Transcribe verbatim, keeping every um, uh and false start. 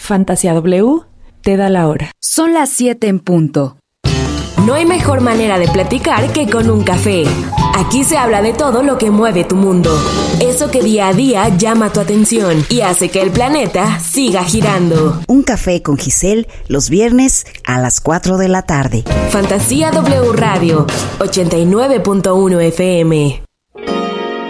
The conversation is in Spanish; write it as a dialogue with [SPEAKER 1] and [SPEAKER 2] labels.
[SPEAKER 1] Fantasía W te da la hora.
[SPEAKER 2] Son las siete en punto.
[SPEAKER 3] No hay mejor manera de platicar que con un café. Aquí se habla de todo lo que mueve tu mundo. Eso que día a día llama tu atención y hace que el planeta siga girando.
[SPEAKER 4] Un café con Giselle los viernes a las cuatro de la tarde.
[SPEAKER 3] Fantasía W Radio, ochenta y nueve punto uno F M.